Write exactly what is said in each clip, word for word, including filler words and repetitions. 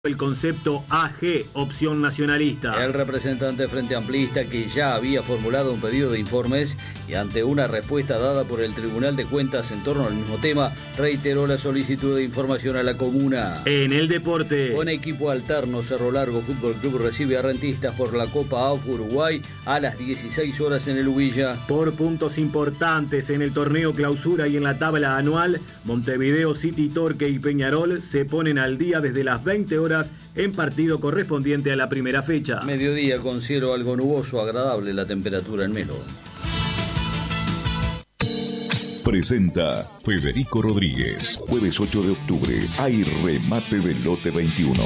el concepto A G, opción nacionalista. El representante Frente Amplista, que ya había formulado un pedido de informes y ante una respuesta dada por el Tribunal de Cuentas en torno al mismo tema, reiteró la solicitud de información a la comuna. En el deporte, con equipo alterno, Cerro Largo Fútbol Club recibe a Rentistas por la Copa A U F Uruguay a las dieciséis horas en el Ubilla. Por puntos importantes en el torneo clausura y en la tabla anual, Montevideo City, Torque y Peñarol se ponen al día desde las veinte horas en partido correspondiente a la primera fecha. Mediodía con cielo algo nuboso, agradable la temperatura en Melo. Presenta Federico Rodríguez. Jueves ocho de octubre. Hay remate del lote veintiuno.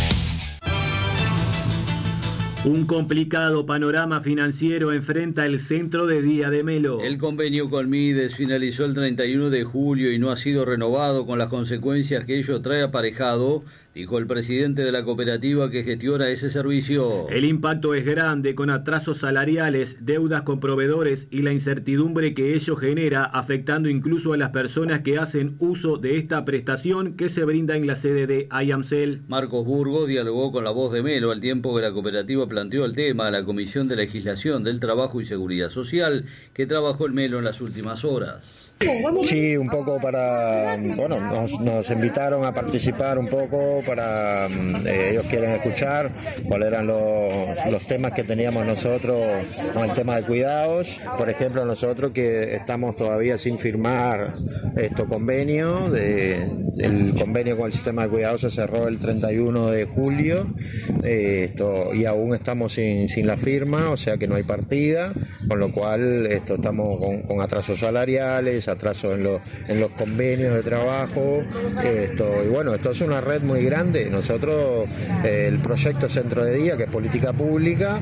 Un complicado panorama financiero enfrenta el centro de día de Melo. El convenio con Mides finalizó el treinta y uno de julio y no ha sido renovado, con las consecuencias que ello trae aparejado, dijo el presidente de la cooperativa que gestiona ese servicio. El impacto es grande, con atrasos salariales, deudas con proveedores y la incertidumbre que ello genera, afectando incluso a las personas que hacen uso de esta prestación que se brinda en la sede de Ayamcel. Marcos Burgos dialogó con La Voz de Melo al tiempo que la cooperativa planteó el tema a la Comisión de Legislación del Trabajo y Seguridad Social, que trabajó en Melo en las últimas horas. Sí, un poco para, bueno, nos, nos invitaron a participar un poco para, eh, ellos quieren escuchar cuáles eran los, los temas que teníamos nosotros con el tema de cuidados. Por ejemplo, nosotros que estamos todavía sin firmar este convenio, de, el convenio con el sistema de cuidados se cerró el treinta y uno de julio eh, esto, y aún estamos sin, sin la firma, o sea que no hay partida, con lo cual esto, estamos con, con atrasos salariales, atraso en, lo, en los convenios de trabajo, esto, y bueno, esto es una red muy grande. Nosotros, eh, el proyecto Centro de Día, que es política pública,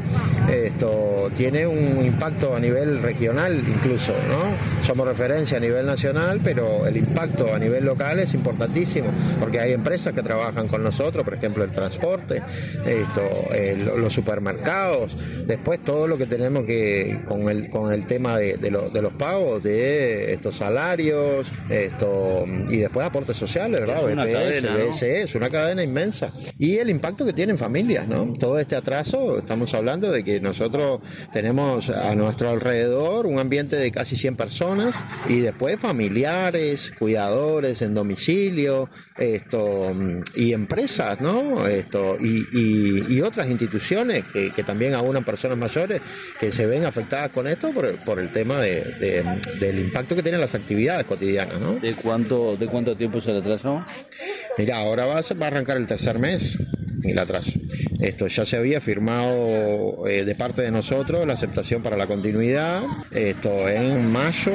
esto tiene un impacto a nivel regional incluso, ¿no? Somos referencia a nivel nacional, pero el impacto a nivel local es importantísimo, porque hay empresas que trabajan con nosotros, por ejemplo el transporte, esto, eh, los supermercados, después todo lo que tenemos que con el, con el tema de, de, lo, de los pagos, de estos salarios, esto y después aportes sociales, ¿verdad? Es una cadena, ¿no? B P S, es una cadena inmensa. Y el impacto que tienen familias, ¿no? Todo este atraso, estamos hablando de que nosotros tenemos a nuestro alrededor un ambiente de casi cien personas y después familiares, cuidadores en domicilio, esto y empresas, ¿no? Esto y, y, y otras instituciones que, que también aunan personas mayores que se ven afectadas con esto por el, por el tema de, de, del impacto que tienen las actividades cotidianas, ¿no? ¿De cuánto, de cuánto tiempo se retrasó? Mira, ahora va a, va a arrancar el tercer mes el atraso. Esto ya se había firmado eh, de parte de nosotros la aceptación para la continuidad, esto en mayo,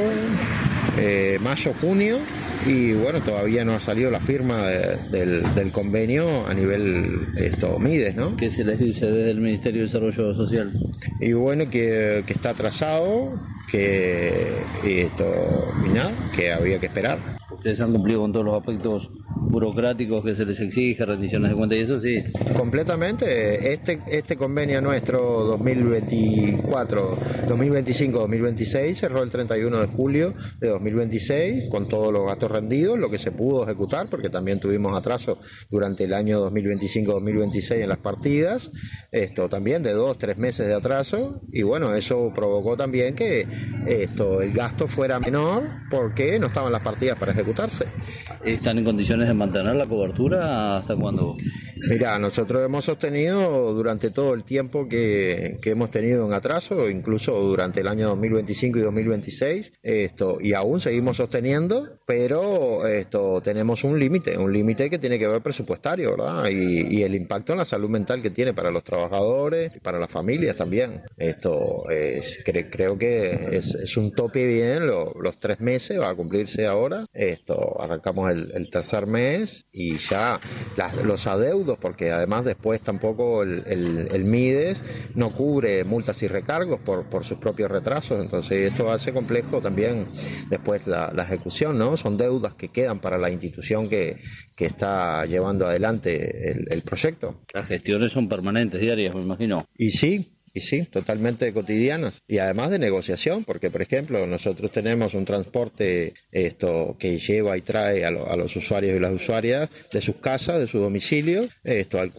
eh, mayo, junio, y bueno, todavía no ha salido la firma de, del, del convenio a nivel esto Mides, ¿no? ¿Qué se les dice desde el Ministerio de Desarrollo Social? Y bueno, que, que está atrasado, que esto y nada, que había que esperar. ¿Ustedes han cumplido con todos los aspectos burocráticos que se les exige, rendiciones de cuentas y eso? Sí. Completamente. Este, este convenio nuestro dos mil veinticuatro, dos mil veinticinco, dos mil veintiséis cerró el treinta y uno de julio de dos mil veintiséis con todos los gastos rendidos, lo que se pudo ejecutar, porque también tuvimos atraso durante el año dos mil veinticinco, dos mil veintiséis en las partidas, esto también de dos, tres meses de atraso, y bueno, eso provocó también que esto, el gasto fuera menor porque no estaban las partidas para ejecutarse. ¿Están en condiciones de mantener la cobertura hasta cuándo? Mira, nosotros hemos sostenido durante todo el tiempo que, que hemos tenido en atraso, incluso durante el año dos mil veinticinco y dos mil veintiséis, esto, y aún seguimos sosteniendo, pero esto tenemos un límite, un límite que tiene que ver presupuestario, ¿verdad? Y, y el impacto en la salud mental que tiene para los trabajadores y para las familias también. Esto es, cre, creo que es, es un tope bien, lo, los tres meses va a cumplirse ahora. Esto, arrancamos el, el tercer mes y ya las, los adeudos, porque además después tampoco el, el, el Mides no cubre multas y recargos por, por sus propios retrasos, entonces esto hace complejo también después la, la ejecución, ¿no? Son deudas que quedan para la institución que, que está llevando adelante el, el proyecto. Las gestiones son permanentes, diarias, me imagino. Y sí, y sí, totalmente cotidianas. Y además de negociación, porque por ejemplo nosotros tenemos un transporte esto que lleva y trae a, lo, a los usuarios y las usuarias de sus casas, de su domicilio, esto al